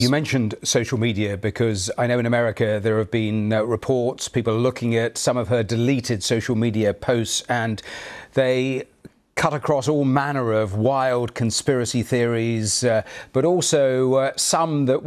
You mentioned social media because I know in America there have been reports, people looking at some of her deleted social media posts, and they cut across all manner of wild conspiracy theories, but also some that